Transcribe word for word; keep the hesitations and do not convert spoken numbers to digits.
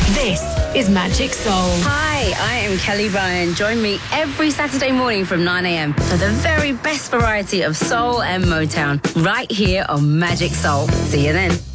This is Magic Soul. Hi, I am Kelly Bryan. Join me every Saturday morning from nine a.m. for the very best variety of soul and Motown right here on Magic Soul. See you then.